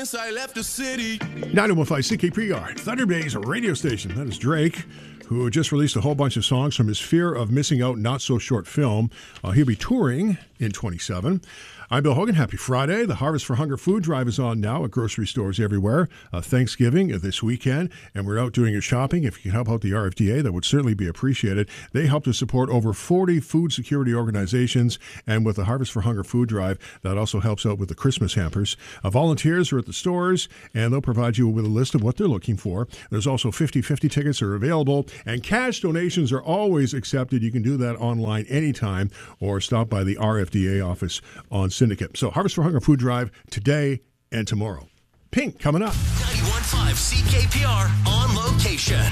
Since I left the city. 91.5 CKPR, Thunder Bay's radio station. That is Drake, who just released a whole bunch of songs from his Fear of Missing Out Not So Short film. He'll be touring in 27. I'm Bill Hogan. Happy Friday. The Harvest for Hunger food drive is on now at grocery stores everywhere. Thanksgiving this weekend, and we're out doing your shopping. If you can help out the RFDA, that would certainly be appreciated. They help to support over 40 food security organizations, and with the Harvest for Hunger food drive, that also helps out with the Christmas hampers. Volunteers are at the stores, and they'll provide you with a list of what they're looking for. There's also 50/50 tickets are available, and cash donations are always accepted. You can do that online anytime or stop by the RFDA office on Syndicate. So Harvest for Hunger food drive today and tomorrow. Pink coming up. 91.5 CKPR on location.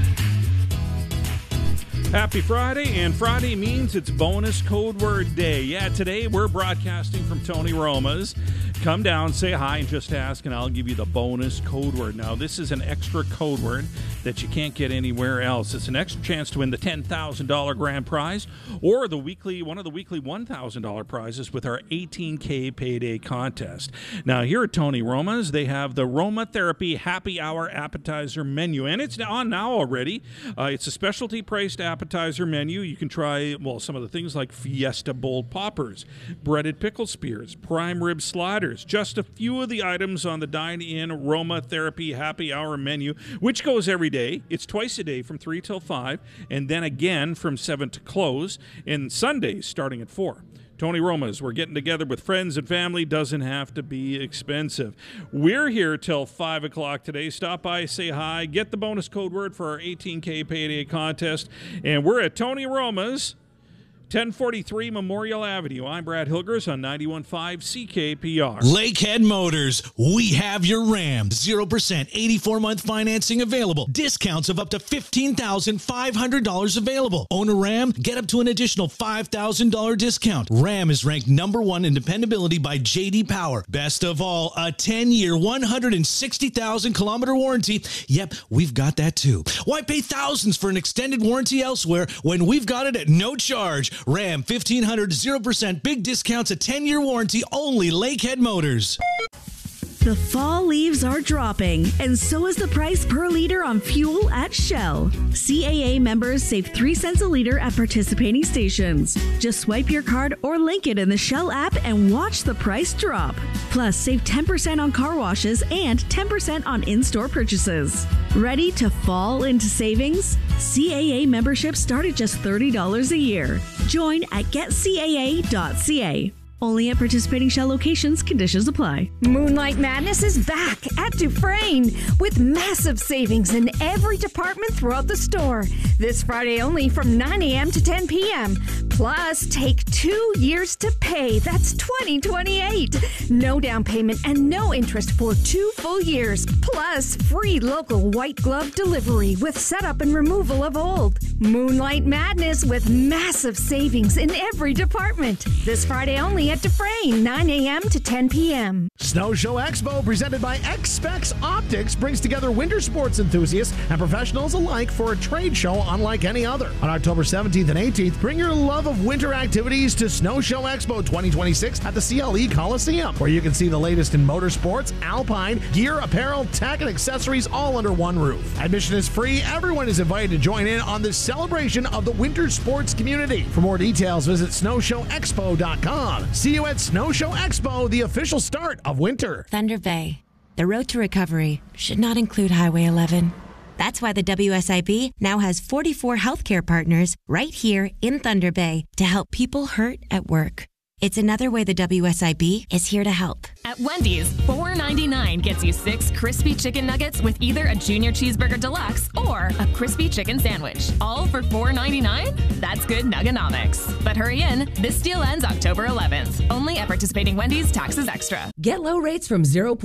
Happy Friday, and Friday means it's bonus code word day. Yeah, today we're broadcasting from Tony Roma's. Come down, say hi, and just ask, and I'll give you the bonus code word. Now, this is an extra code word that you can't get anywhere else. It's an extra chance to win the $10,000 grand prize or one of the weekly $1,000 prizes with our 18K payday contest. Now, here at Tony Roma's, they have the Roma Therapy Happy Hour appetizer menu, and it's on now already. It's a specialty priced appetizer menu. You can try, some of the things like Fiesta Bold Poppers, breaded pickle spears, prime rib sliders, just a few of the items on the Dine-In Roma Therapy Happy Hour menu, which goes every day. It's twice a day from 3 till 5, and then again from 7 to close, and Sundays starting at 4. Tony Roma's, we're getting together with friends and family. Doesn't have to be expensive. We're here till 5 o'clock today. Stop by, say hi, get the bonus code word for our 18K payday contest, and we're at Tony Roma's, 1043 Memorial Avenue. I'm Brad Hilgers on 91.5 CKPR. Lakehead Motors, we have your Ram. 0% 84-month financing available. Discounts of up to $15,500 available. Own a Ram? Get up to an additional $5,000 discount. Ram is ranked number 1 in dependability by J.D. Power. Best of all, a 10-year, 160,000-kilometer warranty. Yep, we've got that too. Why pay thousands for an extended warranty elsewhere when we've got it at no charge? Ram 1500 0% big discounts, a 10-year warranty, only Lakehead Motors. The fall leaves are dropping, and so is the price per liter on fuel at Shell. CAA members save 3 cents a liter at participating stations. Just swipe your card or link it in the Shell app and watch the price drop. Plus, save 10% on car washes and 10% on in-store purchases. Ready to fall into savings? CAA memberships start at just $30 a year. Join at getcaa.ca. Only at participating Shell locations. Conditions apply. Moonlight Madness is back at Dufresne with massive savings in every department throughout the store. This Friday only from 9 a.m. to 10 p.m. Plus, take 2 years to pay. That's 2028. No down payment and no interest for 2 full years. Plus, free local white glove delivery with setup and removal of old. Moonlight Madness with massive savings in every department. This Friday only at Dufresne, 9 a.m. to 10 p.m. Snow Show Expo, presented by X-Specs Optics, brings together winter sports enthusiasts and professionals alike for a trade show unlike any other. On October 17th and 18th, bring your love of winter activities to Snow Show Expo 2026 at the CLE Coliseum, where you can see the latest in motorsports, alpine, gear, apparel, tech, and accessories all under one roof. Admission is free. Everyone is invited to join in on this celebration of the winter sports community. For more details, visit snowshowexpo.com. See you at Snow Show Expo, the official start of winter. Thunder Bay. The road to recovery should not include Highway 11. That's why the WSIB now has 44 healthcare partners right here in Thunder Bay to help people hurt at work. It's another way the WSIB is here to help. At Wendy's, $4.99 gets you 6 crispy chicken nuggets with either a Junior Cheeseburger Deluxe or a crispy chicken sandwich. All for $4.99? That's good Nugganomics. But hurry in, this deal ends October 11th. Only at participating Wendy's, taxes extra. Get low rates from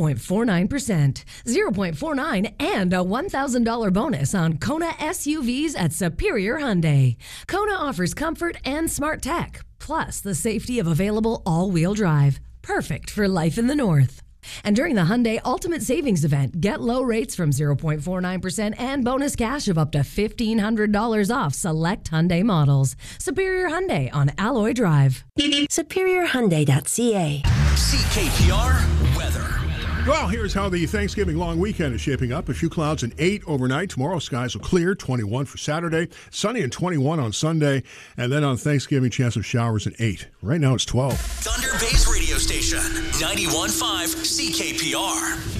0.49%, 0.49, and a $1,000 bonus on Kona SUVs at Superior Hyundai. Kona offers comfort and smart tech, plus the safety of available all-wheel drive. Perfect for life in the North. And during the Hyundai Ultimate Savings Event, get low rates from 0.49% and bonus cash of up to $1,500 off select Hyundai models. Superior Hyundai on Alloy Drive. SuperiorHyundai.ca. CKPR weather. Well, here's how the Thanksgiving long weekend is shaping up. A few clouds and 8 overnight. Tomorrow, skies will clear, 21 for Saturday. Sunny and 21 on Sunday. And then on Thanksgiving, chance of showers at 8. Right now, it's 12. Thunder Bay's radio station, 91.5 CKPR.